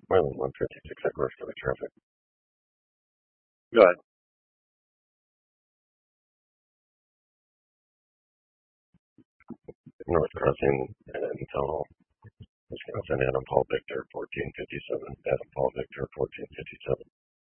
Marlin 156 at Northcote traffic. Go ahead. North Crossing and Town Hall. Wisconsin, Adam Paul Victor, 1457. Adam Paul Victor, 1457.